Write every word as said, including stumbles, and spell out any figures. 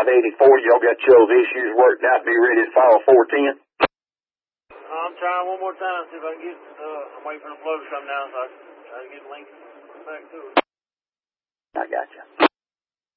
eighty-four, y'all got y'all's issues worked out, be ready to file four ten? I'm trying one more time, see if I can get, uh, I'm waiting for the flow to come down so I can try to get Lincoln back to it. I got you.